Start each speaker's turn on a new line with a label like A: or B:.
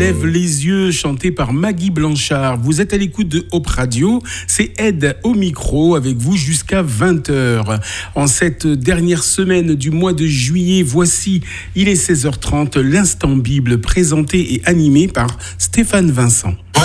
A: Lève les yeux, chanté par Maggie Blanchard. Vous êtes à l'écoute de Hope Radio. C'est Ed au micro avec vous jusqu'à 20h. En cette dernière semaine du mois de juillet, voici, il est 16h30, l'instant Bible présenté et animé par Stéphane Vincent.
B: What